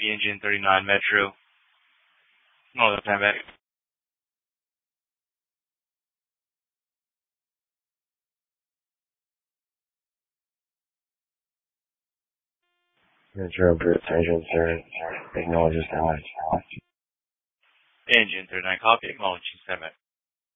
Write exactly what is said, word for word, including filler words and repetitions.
copy, engine thirty-nine Metro. No, the time back. Metro Bruce, engine thirty, acknowledges damage. Engine thirty-nine copy, acknowledging seven.